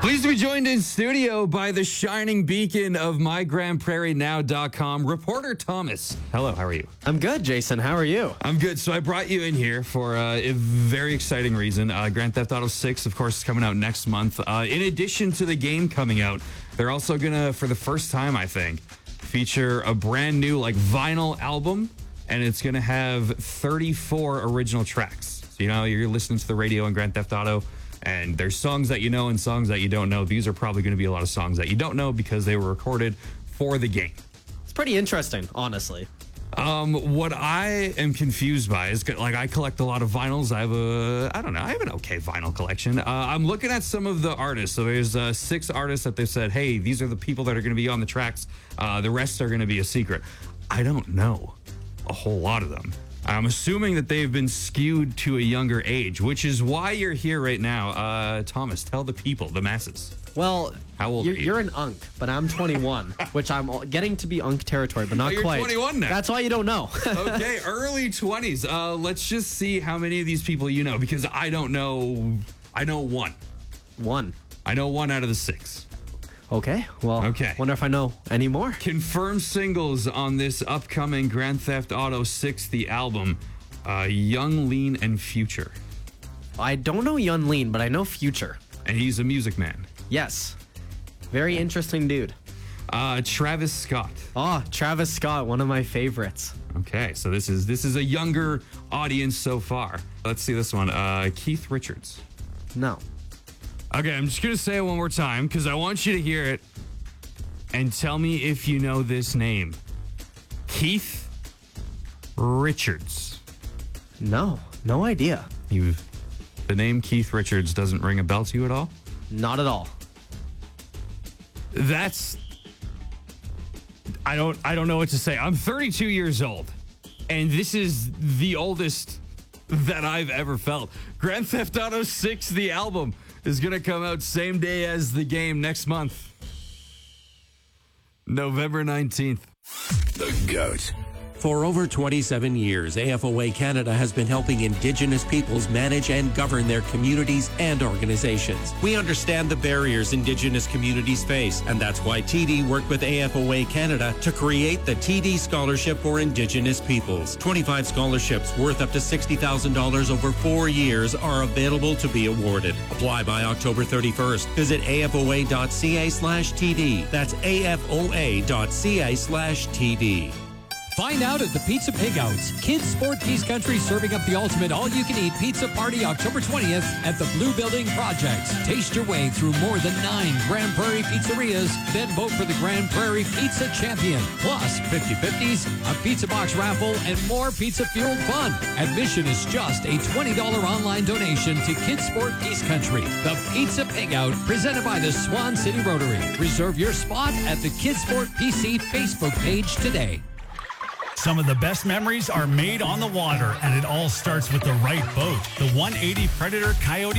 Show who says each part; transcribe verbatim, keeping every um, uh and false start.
Speaker 1: Pleased to be joined in studio by the shining beacon of my grand prairie now dot com, reporter Thomas. Hello, how are you?
Speaker 2: I'm good, Jason. How are you?
Speaker 1: I'm good. So I brought you in here for uh, a very exciting reason. Uh, Grand Theft Auto six, of course, is coming out next month. Uh, in addition to the game coming out, they're also going to, for the first time, I think, feature a brand new like vinyl album, and it's going to have thirty-four original tracks. So, you know, you're listening to the radio in Grand Theft Auto, and there's songs that you know and songs that you don't know. These are probably going to be a lot of songs that you don't know because they were recorded for the game.
Speaker 2: It's pretty interesting, honestly.
Speaker 1: Um, what I am confused by is, like, I collect a lot of vinyls. I have a, I don't know, I have an okay vinyl collection. Uh, I'm looking at some of the artists. So there's uh, six artists that they've said, hey, these are the people that are going to be on the tracks. Uh, the rest are going to be a secret. I don't know a whole lot of them. I'm assuming that they've been skewed to a younger age, which is why you're here right now. Uh, Thomas, tell the people, the masses.
Speaker 2: Well,
Speaker 1: How old
Speaker 2: you're,
Speaker 1: are you?
Speaker 2: you're an unk, but I'm twenty-one, which I'm getting to be unk territory, but not
Speaker 1: Oh, you're
Speaker 2: quite.
Speaker 1: twenty-one now.
Speaker 2: That's why you don't know.
Speaker 1: Okay, early twenties. Uh, let's just see how many of these people you know, because I don't know. I know one.
Speaker 2: One.
Speaker 1: I know one out of the six.
Speaker 2: Okay. Well,
Speaker 1: Okay.
Speaker 2: wonder if I know any more.
Speaker 1: Confirmed singles on this upcoming Grand Theft Auto six, the album, uh, Young, Lean, and Future.
Speaker 2: I don't know Yun Lean, but I know Future.
Speaker 1: And he's a music man.
Speaker 2: Yes. Very interesting dude.
Speaker 1: Uh, Travis Scott.
Speaker 2: Oh, Travis Scott, one of my favorites.
Speaker 1: Okay, so this is this is a younger audience so far. Let's see this one. Uh, Keith Richards.
Speaker 2: No.
Speaker 1: Okay, I'm just going to say it one more time because I want you to hear it and tell me if you know this name. Keith Richards.
Speaker 2: No. No idea.
Speaker 1: You, the name Keith Richards doesn't ring a bell to you at all?
Speaker 2: Not at all.
Speaker 1: That's... I don't I don't know what to say. I'm thirty-two years old, and this is the oldest that I've ever felt. Grand Theft Auto six, the album, is going to come out same day as the game next month. November nineteenth.
Speaker 3: The GOAT.
Speaker 4: For over twenty-seven years, A F O A Canada has been helping Indigenous peoples manage and govern their communities and organizations. We understand the barriers Indigenous communities face, and that's why T D worked with A F O A Canada to create the T D Scholarship for Indigenous Peoples. twenty-five scholarships worth up to sixty thousand dollars over four years are available to be awarded. Apply by October thirty-first. Visit afoa.ca slash TD. That's afoa.ca slash TD.
Speaker 5: Find out at the Pizza Pigouts. Kids Sport Peace Country serving up the ultimate all-you-can-eat pizza party October twentieth at the Blue Building Projects. Taste your way through more than nine Grand Prairie pizzerias, then vote for the Grand Prairie Pizza Champion. Plus fifty-fifties, a pizza box raffle, and more pizza-fueled fun. Admission is just a twenty dollars online donation to Kids Sport Peace Country. The Pizza Pigout, presented by the Swan City Rotary. Reserve your spot at the Kids Sport P C Facebook page today.
Speaker 6: Some of the best memories are made on the water, and it all starts with the right boat. The one eighty Predator Coyote